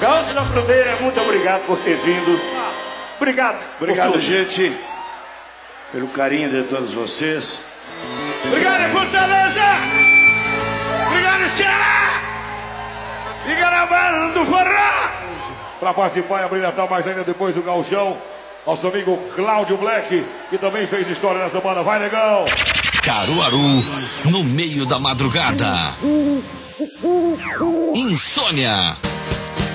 Gaúcho da Fronteira, muito obrigado por ter vindo. Obrigado. Obrigado, gente, pelo carinho de todos vocês. Obrigado, Fortaleza. Obrigado, Ceará. Obrigado a base do Forró. Para participar e abrilhantar mais ainda depois do gauchão, nosso amigo Cláudio Black, que também fez história nessa banda. Vai, negão! Caruaru, no meio da madrugada. Insônia.